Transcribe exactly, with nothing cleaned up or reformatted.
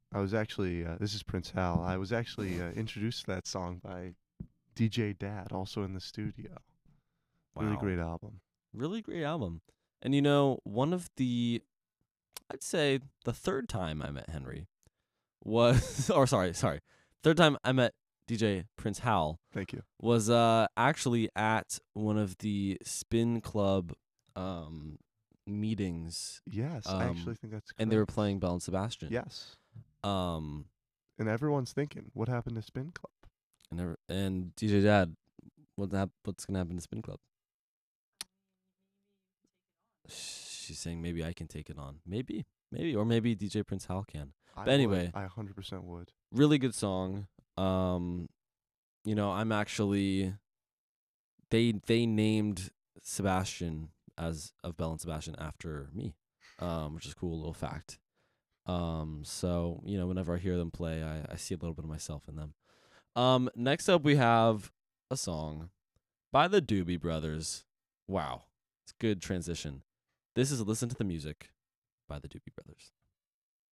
I was actually, uh, this is Prince Hal. I was actually uh, introduced to that song by D J Dad, also in the studio. Really Wow. great album. Really great album. And you know, one of the I'd say the third time I met Henry was or sorry, sorry. Third time I met D J Prince Hal Thank you. was uh actually at one of the Spin Club um meetings Yes, I actually um think that's and they were correct. playing Bell and Sebastian. Yes. Um And everyone's thinking, what happened to Spin Club? and never, and D J Dad, what hap- what's gonna happen to Spin Club? She's saying maybe I can take it on. Maybe. Maybe. Or maybe D J Prince Hal can. I But would. anyway, I one hundred percent would. really good song. Um, you know, I'm actually they they named Sebastian as of Bell and Sebastian after me. Um, which is a cool little fact. Um, so, you know, whenever I hear them play, I, I see a little bit of myself in them. Um, next up we have a song by the Doobie Brothers. Wow. It's good transition. This is Listen to the Music by the Doobie Brothers.